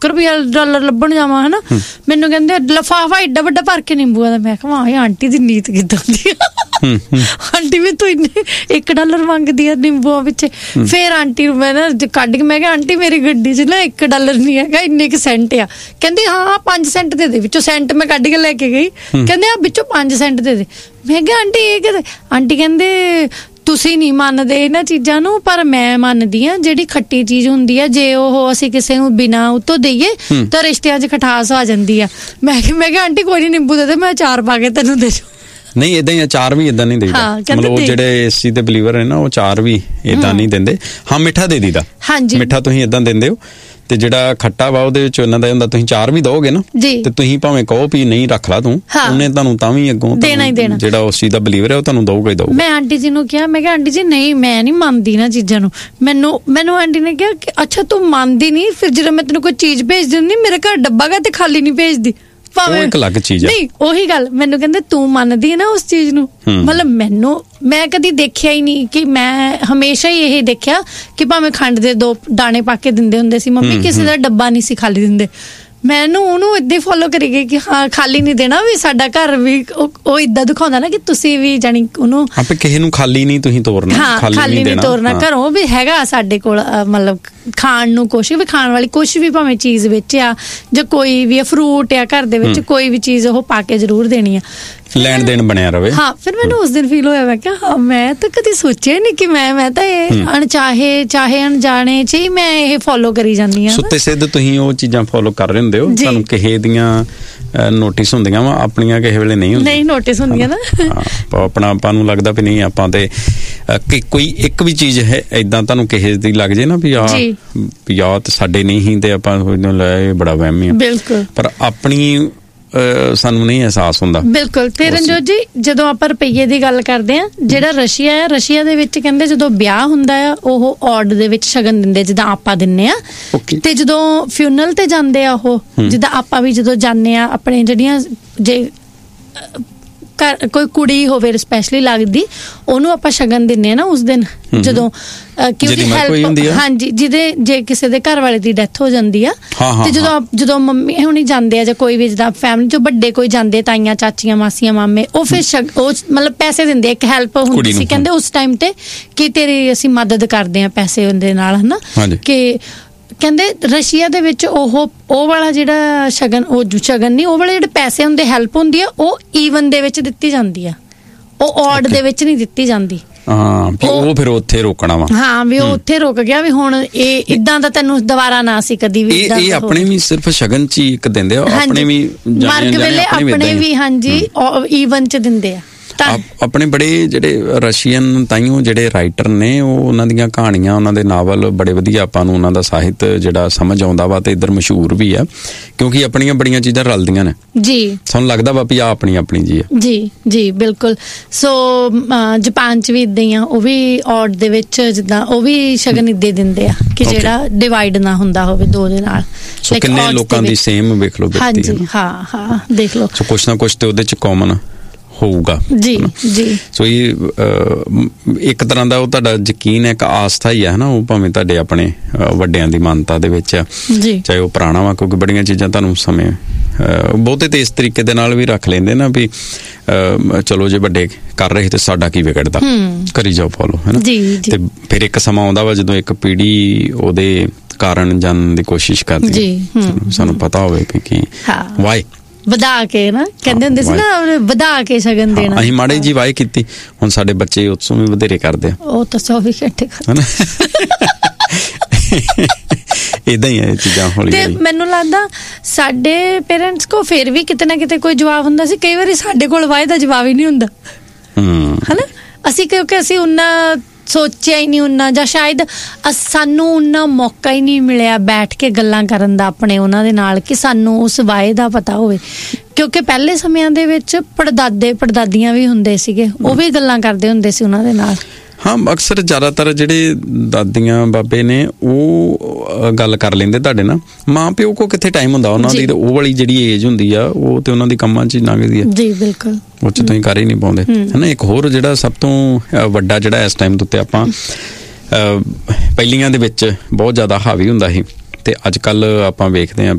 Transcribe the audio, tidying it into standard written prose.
ਰੁਪਇਆ ਡਾਲਰ ਲੱਭਣ ਜਾਵਾਂ ਹਨਾ, ਮੈਨੂੰ ਕਹਿੰਦੇ ਲਿਫਾਫਾ ਏਡਾ ਵੱਡਾ ਭਰ ਕੇ ਨਿੰਬੂਆਂ ਦਾ। ਮੈਂ ਕਿਹਾ ਇਹ ਆਂਟੀ ਦੀ ਨੀਤ ਕਿੱਦਾਂ ਦੀ ਆ, ਆਂਟੀ ਵੀ ਤੂੰ ਇੰਨੇ $1 ਮੰਗਦੀ ਆ ਨਿੰਬੂਆਂ ਵਿੱਚ। ਫਿਰ ਆਂਟੀ ਨੂੰ ਮੈਂ ਨਾ ਕੱਢ ਕੇ ਮੈਂ ਕਿਹਾ ਆਂਟੀ ਮੇਰੀ ਗੱਡੀ 'ਚ ਨਾ $1 ਨਹੀਂ ਹੈਗਾ, ਇੰਨੇ ਕੁ ਸੈਂਟ ਆ। ਕਹਿੰਦੀ ਹਾਂ 5 ਸੈਂਟ ਦੇ ਦੇ। ਵਿੱਚੋਂ ਸੈਂਟ ਮੈਂ ਕੱਢ ਕੇ ਲੈ ਕੇ ਗਈ, ਕਹਿੰਦੇ ਆ ਵਿੱਚੋਂ 5 ਸੈਂਟ ਦੇ ਦੇ। ਮੈਂ ਕਿਹਾ ਆਂਟੀ ਇਹ ਕਿਤੇ, ਆਂਟੀ ਕਹਿੰਦੇ ਤੁਸੀਂ ਨਹੀਂ ਮੰਨਦੇ ਇਹਨਾਂ ਚੀਜ਼ਾਂ ਨੂੰ, ਪਰ ਮੈਂ ਮੰਨਦੀ ਹਾਂ। ਜਿਹੜੀ ਖੱਟੀ ਚੀਜ਼ ਹੁੰਦੀ ਆ, ਜੇ ਉਹ ਅਸੀਂ ਕਿਸੇ ਨੂੰ ਬਿਨਾਂ ਉਤੋਂ ਦੇਈਏ ਤਾਂ ਰਿਸ਼ਤਿਆਂ 'ਚ ਖਟਾਸ ਆ ਜਾਂਦੀ ਆ। ਮੈਂ ਕਿਹਾ ਆਂਟੀ ਕੋਈ ਨਹੀਂ, ਨਿੰਬੂ ਦੇ ਦੇ, ਮੈਂ ਅਚਾਰ ਪਾ ਕੇ ਤੈਨੂੰ ਦੇ ਦੂੰ। ਨਹੀਂ ਏਦਾਂ ਹੀ ਅਚਾਰ ਵੀ ਏਦਾਂ ਨਹੀਂ ਦੇਈਦਾ, ਮਤਲਬ ਉਹ ਜਿਹੜੇ ਇਸ ਚੀਜ਼ ਦੇ ਬਲੀਵਰ ਨੇ ਨਾ, ਉਹ ਅਚਾਰ ਵੀ ਏਦਾਂ ਨਹੀਂ ਦਿੰਦੇ। ਹਾਂ ਮਿੱਠਾ ਦੇ ਦੀਦਾ, ਮਿੱਠਾ ਤੁਸੀਂ ਏਦਾਂ ਦਿੰਦੇ ਹੋ, ਤੇ ਜਿਹੜਾ ਖੱਟਾ ਵਾ ਉਹਦੇ ਵਿੱਚ ਇਹਨਾਂ ਦਾ ਹੁੰਦਾ ਤੁਸੀਂ ਚਾਰ ਵੀ ਦੋਗੇ ਨਾ, ਤੇ ਤੁਸੀਂ ਭਾਵੇਂ ਕਹੋ ਵੀ ਨਹੀਂ ਰੱਖ ਲਾ ਤੂੰ, ਉਹਨੇ ਤੁਹਾਨੂੰ ਤਾਂ ਵੀ ਅੱਗੋਂ ਜਿਹੜਾ ਉਸ ਚੀਜ਼ ਦਾ ਬਲੀਵਰ ਹੈ ਉਹ ਤੁਹਾਨੂੰ ਦਊਗਾ ਹੀ ਦਊਗਾ। ਮੈਂ ਆਂਟੀ ਜੀ ਨੂੰ ਕਿਹਾ, ਮੈਂ ਕਿਹਾ ਆਂਟੀ ਜੀ ਨਹੀਂ ਮੈਂ ਨਹੀਂ ਮੰਨਦੀ ਨਾ ਚੀਜ਼ਾਂ ਨੂੰ। ਮੈਨੂੰ ਆਂਟੀ ਨੇ ਕਿਹਾ ਕਿ ਅੱਛਾ ਤੂੰ ਮੰਨਦੀ ਨਹੀਂ, ਫਿਰ ਜਦੋਂ ਮੈਂ ਤੈਨੂੰ ਕੋਈ ਚੀਜ਼ ਭੇਜ ਦਿੰਦੀ ਮੇਰੇ ਘਰ ਡੱਬਾ ਗਾ ਤੇ ਖਾਲੀ ਨਹੀਂ ਭੇਜਦੀ। ਉਹ ਇੱਕ ਅਲੱਗ ਚੀਜ਼ ਹੈ। ਨਹੀਂ ਉਹੀ ਗੱਲ, ਮੈਨੂੰ ਕਹਿੰਦੇ ਤੂੰ ਮੰਨਦੀ ਹੈ ਨਾ ਉਸ ਚੀਜ਼ ਨੂੰ। ਮਤਲਬ ਮੈਂ ਕਦੀ ਦੇਖਿਆ ਹੀ ਨਹੀਂ ਕਿ, ਮੈਂ ਹਮੇਸ਼ਾ ਹੀ ਇਹ ਦੇਖਿਆ ਕਿ ਭਾਵੇਂ ਖੰਡ ਦੇ 2 ਦਾਣੇ ਪਾ ਕੇ ਦਿੰਦੇ ਹੁੰਦੇ ਸੀ ਮੰਮੀ, ਕਿਸੇ ਦਾ ਡੱਬਾ ਨਹੀਂ ਸੀ ਖਾਲੀ ਦਿੰਦੇ। ਮੈਨੂੰ ਉਹਨੂੰ ਏਦਾਂ ਹੀ ਫੋਲੋ ਕਰੀ ਗਈ ਕਿ ਹਾਂ ਖਾਲੀ ਨਹੀਂ ਦੇਣਾ, ਵੀ ਸਾਡਾ ਘਰ ਵੀ ਉਹ ਏਦਾਂ ਦਿਖਾਉਂਦਾ ਨਾ ਕਿ ਤੁਸੀਂ ਵੀ ਜਾਣੀ ਉਹਨੂੰ ਆਪੇ ਕਿਸੇ ਨੂੰ ਖਾਲੀ ਨਹੀਂ ਤੁਸੀਂ ਤੋਰਨਾ, ਖਾਲੀ ਨਹੀਂ ਤੋਰਨਾ ਘਰੋਂ ਵੀ ਹੈਗਾ ਸਾਡੇ ਕੋਲ, ਮਤਲਬ ਖਾਣ ਨੂੰ ਕੁਛ ਵੀ, ਖਾਣ ਵਾਲੀ ਕੁਛ ਵੀ ਭਾਵੇਂ ਚੀਜ਼ ਵਿੱਚ ਆ ਜਾਂ ਕੋਈ ਵੀ ਫਰੂਟ ਆ ਘਰ ਦੇ ਵਿੱਚ, ਕੋਈ ਵੀ ਚੀਜ਼ ਉਹ ਪਾ ਕੇ ਜ਼ਰੂਰ ਦੇਣੀ ਆ, ਲੈਣ ਦੇਣ ਬਣਿਆ ਰਵੇ। ਹਾਂ ਫਿਰ ਮੈਨੂੰ ਉਸ ਦਿਨ ਫੀਲ ਹੋਇਆ, ਮੈਂ ਕਿਹਾ ਹਾਂ ਮੈਂ ਤਾਂ ਕਦੀ ਸੋਚਿਆ ਨਹੀਂ ਕਿ ਮੈਂ ਤਾਂ ਇਹ ਚਾਹੇ ਅਣਜਾਣੇ ਚ ਹੀ ਮੈਂ ਇਹ ਫੋਲੋ ਕਰੀ ਜਾਂਦੀ ਹਾਂ। ਸੁੱਤੇ ਸਿੱਧ ਤੁਸੀਂ ਉਹ ਚੀਜ਼ਾਂ ਫੋਲੋ ਕਰ ਰਹੇ ਹੁੰਦੇ ਹੋ, ਤੁਹਾਨੂੰ ਕਿਸੇ ਦੀਆਂ ਨੋਟਿਸ ਹੁੰਦੀਆਂ ਵਾ, ਆਪਣੀਆਂ ਕਿਸੇ ਵੇਲੇ ਨਹੀਂ ਹੁੰਦੀਆਂ, ਨਹੀਂ ਨੋਟਿਸ ਹੁੰਦੀਆਂ ਨਾ, ਆਪਣਾ ਆਪਾਂ ਨੂੰ ਲੱਗਦਾ ਵੀ ਨਹੀਂ ਆਪਾਂ ਤੇ ਕੋਈ ਇੱਕ ਵੀ ਚੀਜ਼ ਹੈ ਏਦਾਂ ਤੁਹਾਨੂੰ ਕਿਸੇ ਦੀ ਲੱਗ ਜੇ ਨਾ ਵੀ ਆਹ ਤੇ ਸਾਡੇ ਨਹੀਂ ਹੀ, ਤੇ ਆਪਾਂ ਲੈ ਬੜਾ ਵਹਿਮੀ ਆ, ਬਿਲਕੁਲ, ਪਰ ਆਪਣੀ ਸਾਨੂੰ ਨਹੀਂ ਅਹਿਸਾਸ ਹੁੰਦਾ। ਬਿਲਕੁਲ। ਤੇ ਰਣਜੋਤ ਜੀ ਜਦੋਂ ਆਪਾਂ ਰੁਪਈਏ ਦੀ ਗੱਲ ਕਰਦੇ ਆ, ਜਿਹੜਾ ਰਸ਼ੀਆ ਦੇ ਵਿੱਚ ਕਹਿੰਦੇ ਜਦੋਂ ਵਿਆਹ ਹੁੰਦਾ ਆ ਉਹ ਔਡ ਦੇ ਵਿੱਚ ਸ਼ਗਨ ਦਿੰਦੇ ਜਿੱਦਾਂ ਆਪਾਂ ਦਿੰਨੇ ਆ, ਤੇ ਜਦੋਂ ਫਿਊਨਰਲ ਤੇ ਜਾਂਦੇ ਆ ਉਹ ਜਿੱਦਾਂ ਆਪਾਂ ਵੀ ਜਦੋਂ ਜਾਂਦੇ ਆ ਆਪਣੇ ਜਿਹੜੀਆਂ ਜੇ ਕੋਈ ਕੁੜੀ ਹੋਵੇ ਸਪੈਸ਼ਲੀ ਲੱਗਦੀ ਉਹਨੂੰ ਆਪਾਂ ਸ਼ਗਨ ਦਿੰਨੇ ਆ ਨਾ ਉਸ ਦਿਨ, ਜਦੋਂ ਕਿ ਉਹਦੀ ਹੈਲਪ, ਹਾਂਜੀ ਜੇ ਕਿਸੇ ਦੇ ਘਰ ਵਾਲੇ ਦੀ ਡੈਥ ਹੋ ਜਾਂਦੀ ਆ, ਤੇ ਜਦੋਂ ਮੰਮੀ ਹੁਣੀ ਜਾਂਦੇ ਆ ਜਾਂ ਕੋਈ ਵੀ ਜਿੱਦਾਂ ਫੈਮਿਲੀ ਚੋਂ ਵੱਡੇ ਕੋਈ ਜਾਂਦੇ, ਤਾਈਆਂ ਚਾਚੀਆਂ ਮਾਸੀਆਂ ਮਾਮੇ, ਉਹ ਫਿਰ ਉਹ ਮਤਲਬ ਪੈਸੇ ਦਿੰਦੇ, ਇੱਕ ਹੈਲਪ ਹੁੰਦੀ ਸੀ ਕਹਿੰਦੇ ਉਸ ਟਾਈਮ ਤੇ ਕਿ ਤੇਰੀ ਅਸੀਂ ਮਦਦ ਕਰਦੇ ਆ ਪੈਸੇ ਦੇ ਨਾਲ, ਹਨਾ, ਕਿ ਕਹਿੰਦੇ ਰਸ਼ੀਆ ਦੇ ਵਿੱਚ ਉਹ ਵਾਲਾ ਜਿਹੜਾ ਸ਼ਗਨ, ਉਹ ਸ਼ਗਨ ਨਹੀਂ, ਉਹ ਵਾਲੇ ਜਿਹੜੇ ਪੈਸੇ ਹੁੰਦੇ ਹੈਲਪ ਹੁੰਦੀ ਆ ਉਹ ਈਵਨ ਦੇ ਵਿੱਚ ਦਿੱਤੀ ਜਾਂਦੀ ਆ, ਉਹ ਔਡ ਦੇ ਵਿੱਚ ਨਹੀਂ ਦਿੱਤੀ ਜਾਂਦੀ। ਉਹ ਫਿਰ ਉੱਥੇ ਰੋਕਣਾ ਵਾ, ਹਾਂ ਵੀ ਉਹ ਉੱਥੇ ਰੁਕ ਗਿਆ ਵੀ ਹੁਣ ਇਹ ਇਦਾਂ ਦਾ ਤੈਨੂੰ ਦੁਬਾਰਾ ਨਾ ਸੀ ਕਦੀ ਵੀ। ਇਹ ਆਪਣੇ ਵੀ ਸਿਰਫ ਸ਼ਗਨ ਚ ਹੀ ਇੱਕ ਦਿੰਦੇ ਆ, ਆਪਣੇ ਵੀ ਮਰਗ ਵੇਲੇ ਆਪਣੇ ਵੀ, ਹਾਂਜੀ ਈਵਨ ਚ ਦਿੰਦੇ ਆ। ਆਪਣੇ ਬੜੇ ਜਿਹੜੇ ਰਸ਼ੀਅਨ ਤਾਈਓ ਜਿਹੜੇ ਰਾਈਟਰ ਨੇ, ਉਹ ਉਹਨਾਂ ਦੀਆਂ ਕਹਾਣੀਆਂ, ਉਹਨਾਂ ਦੇ ਨਾਵਲ ਬੜੇ ਵਧੀਆ, ਆਪਾਂ ਨੂੰ ਉਹਨਾਂ ਦਾ ਸਾਹਿਤ ਜਿਹੜਾ ਸਮਝ ਆਉਂਦਾ ਵਾ, ਤੇ ਇੱਧਰ ਮਸ਼ਹੂਰ ਵੀ ਆ ਕਿਉਂਕਿ ਆਪਣੀਆਂ ਬੜੀਆਂ ਚੀਜ਼ਾਂ ਰਲਦੀਆਂ ਨੇ ਜੀ, ਸਾਨੂੰ ਲੱਗਦਾ ਵਾ ਵੀ ਆ ਆਪਣੀ ਜੀ ਆ। ਜੀ ਬਿਲਕੁਲ। ਸੋ ਜਾਪਾਨ ਚ ਵੀ ਏਦਾਂ ਹੀ ਆ, ਉਹ ਵੀ ਔਡ ਦੇ ਵਿੱਚ ਜਿੱਦਾਂ ਉਹ ਵੀ ਸ਼ਗਨ ਇੱਦਾਂ ਦਿੰਦੇ ਆ ਕਿ ਜਿਹੜਾ ਡਿਵਾਈਡ ਨਾ ਹੁੰਦਾ ਹੋਵੇ 2 ਦੇ ਨਾਲ। ਸੋ ਕਿੰਨੇ ਲੋਕਾਂ ਦੀ ਸੇਮ ਵੇਖ ਲਓ, ਹਾਂਜੀ ਹਾਂ ਦੇਖ ਲਓ, ਸੋ ਕੁਛ ਨਾ ਕੁਛ ਤੇ ਉਹਦੇ ਚ ਕਾਮਨ ਹੋਊਗਾ ਜੀ। ਸੋ ਇਹ ਇੱਕ ਤਰ੍ਹਾਂ ਦਾ ਉਹ ਤੁਹਾਡਾ ਯਕੀਨ ਹੈ, ਇੱਕ ਆਸਥਾ ਹੀ ਹੈ ਨਾ, ਉਹ ਭਾਵੇਂ ਤੁਹਾਡੇ ਆਪਣੇ ਵੱਡਿਆਂ ਦੀ ਮਾਨਤਾ ਦੇ ਵਿੱਚ ਆ, ਚਾਹੇ ਉਹ ਪੁਰਾਣਾ ਵਾ, ਕਿਉਂਕਿ ਬੜੀਆਂ ਚੀਜ਼ਾਂ ਤੁਹਾਨੂੰ ਸਮੇਂ ਬਹੁਤੇ ਤੇ ਇਸ ਤਰੀਕੇ ਦੇ ਨਾਲ ਵੀ ਰੱਖ ਲੈਂਦੇ ਨਾ ਵੀ ਚਲੋ ਜੇ ਵੱਡੇ ਕਰ ਰਹੇ ਤੇ ਸਾਡਾ ਕੀ ਵਿਗੜਦਾ, ਕਰੀ ਜਾਓ ਫੋਲੋ, ਹੈ ਨਾ। ਤੇ ਫਿਰ ਇੱਕ ਸਮਾਂ ਆਉਂਦਾ ਵਾ ਜਦੋਂ ਇੱਕ ਪੀੜ੍ਹੀ ਉਹਦੇ ਕਾਰਨ ਜਾਣਨ ਦੀ ਕੋਸ਼ਿਸ਼ ਕਰਦੀ, ਸਾਨੂੰ ਪਤਾ ਹੋਵੇ ਕਿ ਕੀ ਵਾਈ ਵਧਾ ਕੇ ਨਾ ਕਹਿੰਦੇ ਹੁੰਦੇ ਸੀ ਨਾ, ਵਧਾ ਕੇ ਸ਼ਗਨ ਦੇਣਾ। ਅਸੀਂ ਮਾੜੀ ਜੀ ਵਾਈ ਕੀਤੀ, ਹੁਣ ਸਾਡੇ ਬੱਚੇ ਉਤਸੋਂ ਵੀ ਵਧੇਰੇ ਕਰਦੇ ਆ, ਉਹ ਤਾਂ 24 ਘੰਟੇ ਕਰਦੇ ਏਦਾਂ ਹੀ ਹੈ ਚੀਜ਼ਾਂ ਹੌਲੀ ਤੇ ਮੈਨੂੰ ਲੱਗਦਾ ਸਾਡੇ ਪੇਰੈਂਟਸ ਕੋ ਫਿਰ ਵੀ ਕਿਤੇ ਨਾ ਕਿਤੇ ਕੋਈ ਜਵਾਬ ਹੁੰਦਾ ਸੀ, ਕਈ ਵਾਰੀ ਸਾਡੇ ਕੋਲ ਵਾਏ ਦਾ ਜਵਾਬ ਹੀ ਨਹੀਂ ਹੁੰਦਾ, ਹਨਾ। ਅਸੀਂ ਕਿਉਂਕਿ ਅਸੀਂ ਉਹਨਾਂ ਸੋਚਿਆ ਹੀ ਨਹੀਂ ਉਹਨਾਂ, ਜਾਂ ਸ਼ਾਇਦ ਸਾਨੂੰ ਉਹਨਾਂ ਮੌਕਾ ਹੀ ਨਹੀਂ ਮਿਲਿਆ ਬੈਠ ਕੇ ਗੱਲਾਂ ਕਰਨ ਦਾ ਆਪਣੇ ਉਹਨਾਂ ਦੇ ਨਾਲ, ਕਿ ਸਾਨੂੰ ਉਸ ਵਾਏ ਦਾ ਪਤਾ ਹੋਵੇ, ਕਿਉਂਕਿ ਪਹਿਲੇ ਸਮਿਆਂ ਦੇ ਵਿੱਚ ਪੜਦਾਦੀਆਂ ਵੀ ਹੁੰਦੇ ਸੀਗੇ, ਉਹ ਵੀ ਗੱਲਾਂ ਕਰਦੇ ਹੁੰਦੇ ਸੀ ਉਹਨਾਂ ਦੇ ਨਾਲ। ਹਾਂ, ਅਕਸਰ ਜ਼ਿਆਦਾਤਰ ਜਿਹੜੇ ਦਾਦੀਆਂ ਬਾਬੇ ਨੇ ਉਹ ਗੱਲ ਕਰ ਲੈਂਦੇ ਤੁਹਾਡੇ ਨਾਲ, ਮਾਂ ਪਿਓ ਕੋ ਕਿੱਥੇ ਟਾਈਮ ਹੁੰਦਾ ਉਹਨਾਂ ਦੀ, ਉਹ ਵਾਲੀ ਜਿਹੜੀ ਏਜ ਹੁੰਦੀ ਆ ਉਹ ਤੇ ਉਹਨਾਂ ਦੀ ਕੰਮਾਂ 'ਚ ਲੰਘਦੀ ਆ ਜੀ, ਬਿਲਕੁਲ, ਉਹ 'ਚ ਤੁਸੀਂ ਕਰ ਹੀ ਨਹੀਂ ਪਾਉਂਦੇ, ਹੈ ਨਾ। ਇੱਕ ਹੋਰ ਜਿਹੜਾ ਸਭ ਤੋਂ ਵੱਡਾ ਜਿਹੜਾ ਇਸ ਟਾਈਮ ਦੇ ਉੱਤੇ ਆਪਾਂ ਪਹਿਲੀਆਂ ਦੇ ਵਿੱਚ ਬਹੁਤ ਜ਼ਿਆਦਾ ਹਾਵੀ ਹੁੰਦਾ ਸੀ, ਤੇ ਅੱਜ ਕੱਲ੍ਹ ਆਪਾਂ ਵੇਖਦੇ ਹਾਂ